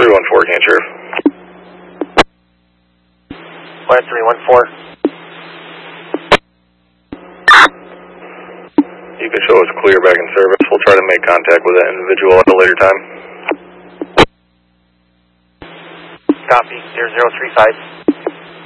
314, can't Sheriff. Flight 314. You can show us clear back in service. We'll try to make contact with that individual at a later time. Copy, 0035.